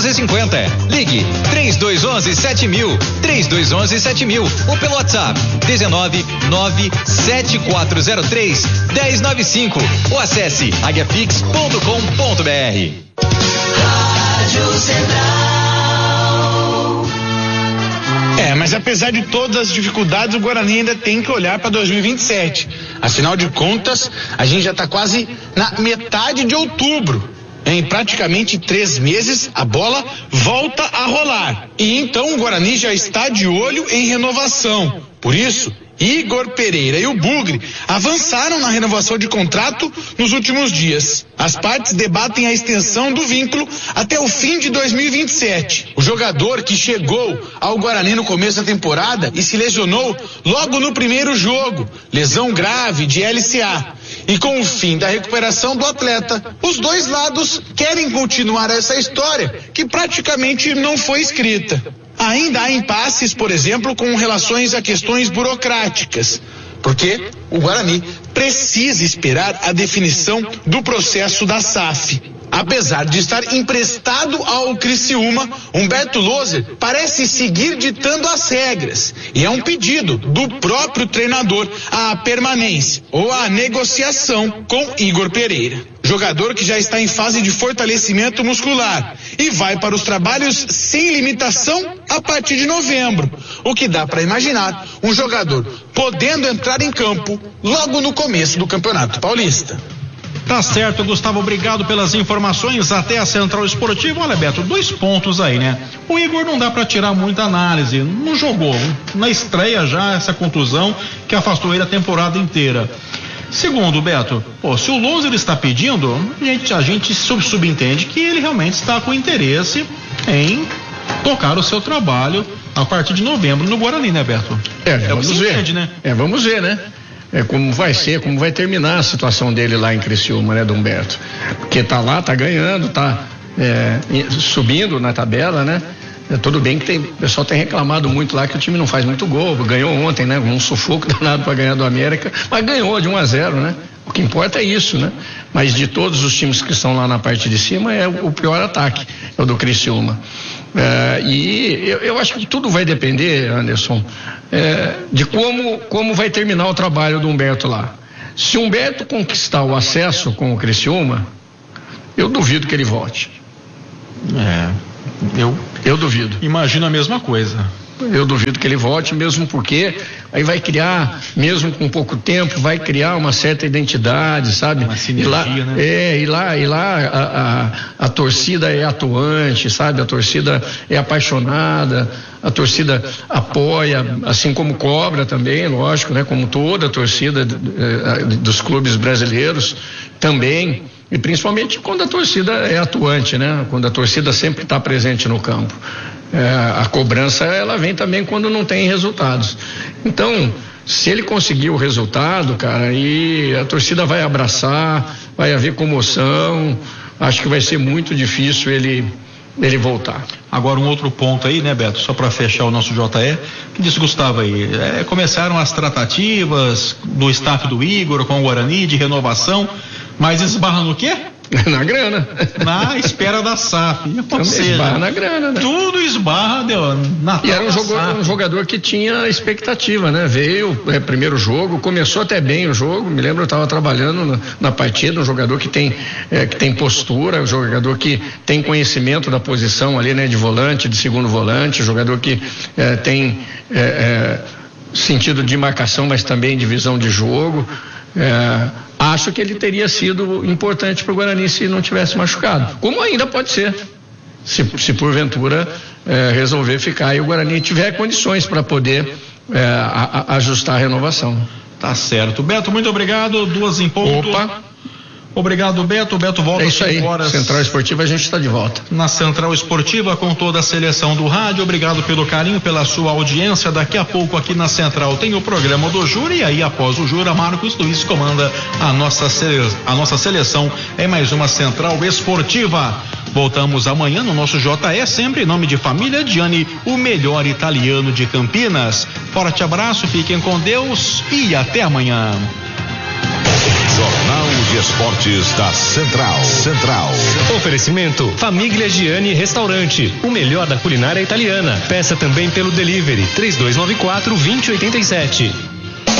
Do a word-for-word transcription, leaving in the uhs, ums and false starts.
onze cinquenta. Ligue três dois um um sete mil, três dois um um sete mil ou pelo WhatsApp dezenove nove sete quatro zero três um zero nove cinco ou acesse aguiafix ponto com ponto br. Rádio Central. É, mas apesar de todas as dificuldades, o Guarani ainda tem que olhar para dois mil e vinte e sete. Afinal de contas, a gente já está quase na metade de outubro. Em praticamente três meses, a bola volta a rolar. E então o Guarani já está de olho em renovação. Por isso, Igor Pereira e o Bugre avançaram na renovação de contrato nos últimos dias. As partes debatem a extensão do vínculo até o fim de dois mil e vinte e sete. O jogador que chegou ao Guarani no começo da temporada e se lesionou logo no primeiro jogo, lesão grave de L C A. E com o fim da recuperação do atleta, os dois lados querem continuar essa história que praticamente não foi escrita. Ainda há impasses, por exemplo, com relações a questões burocráticas, porque o Guarani precisa esperar a definição do processo da S A F. Apesar de estar emprestado ao Criciúma, Humberto Loser parece seguir ditando as regras e é um pedido do próprio treinador a permanência ou a negociação com Igor Pereira. Jogador que já está em fase de fortalecimento muscular e vai para os trabalhos sem limitação a partir de novembro, o que dá para imaginar um jogador podendo entrar em campo logo no começo do Campeonato Paulista. Tá certo, Gustavo, obrigado pelas informações. Até a Central Esportiva. Olha, Beto, dois pontos aí, né? O Igor não dá pra tirar muita análise, não jogou na estreia já essa contusão que afastou ele a temporada inteira. Segundo, Beto, pô, se o Loser está pedindo, a gente, a gente sub, subentende que ele realmente está com interesse em tocar o seu trabalho a partir de novembro no Guarani, né, Beto? É, é vamos ver, entende, né? É, vamos ver, né? É, como vai ser, como vai terminar a situação dele lá em Criciúma, né, do Humberto? Porque tá lá, tá ganhando, tá é, subindo na tabela, né? É, tudo bem que tem, o pessoal tem reclamado muito lá que o time não faz muito gol, ganhou ontem, né? Um sufoco danado para ganhar do América, mas ganhou de um a zero, né? O que importa é isso, né? Mas de todos os times que estão lá na parte de cima, é o pior ataque, é o do Criciúma. É, e eu, eu acho que tudo vai depender, Anderson, é, de como, como vai terminar o trabalho do Humberto lá. Se o Humberto conquistar o acesso com o Criciúma, eu duvido que ele volte. É, eu, eu duvido. Imagino a mesma coisa. Eu duvido que ele volte, mesmo porque aí vai criar, mesmo com pouco tempo, vai criar uma certa identidade, sabe? Uma sinergia, e lá, né? É, e lá, e lá a, a, a torcida é atuante, sabe? A torcida é apaixonada, a torcida apoia, assim como cobra também, lógico, né? Como toda a torcida dos clubes brasileiros também. E principalmente quando a torcida é atuante, né? Quando a torcida sempre está presente no campo. É, a cobrança, ela vem também quando não tem resultados. Então, se ele conseguir o resultado, cara, aí a torcida vai abraçar, vai haver comoção. Acho que vai ser muito difícil ele ele voltar. Agora um outro ponto aí, né, Beto, só para fechar o nosso J E, que disse Gustavo aí, é, começaram as tratativas do staff do Igor com o Guarani de renovação, mas esbarra no quê? Na grana. Na espera da S A F. Ou seja, esbarra na grana, né? Tudo esbarra deu, na E era um jogador, um jogador que tinha expectativa, né? Veio, é, primeiro jogo, começou até bem o jogo, me lembro, eu estava trabalhando na, na partida, um jogador que tem, é, que tem postura, um jogador que tem conhecimento da posição ali, né? De volante, de segundo volante, um jogador que é, tem é, é, sentido de marcação, mas também de visão de jogo. É, acho que ele teria sido importante para o Guarani se não tivesse machucado, como ainda pode ser, se, se porventura é, resolver ficar e o Guarani tiver condições para poder é, a, a ajustar a renovação. Tá certo. Beto, muito obrigado. Duas em ponto. Opa. Obrigado, Beto. O Beto volta é isso aí. Horas Central Esportiva, a gente está de volta. Na Central Esportiva com toda a seleção do rádio. Obrigado pelo carinho, pela sua audiência. Daqui a pouco aqui na Central tem o programa do Júri e aí após o Jura, Marcos Luiz comanda a nossa, sele... a nossa seleção em mais uma Central Esportiva. Voltamos amanhã no nosso J E, sempre em nome de Família Gianni, o melhor italiano de Campinas. Forte abraço, fiquem com Deus e até amanhã. Jornal de esportes da Central. Central. Oferecimento Família Giani Restaurante, o melhor da culinária italiana. Peça também pelo delivery três dois nove quatro, dois zero oito sete.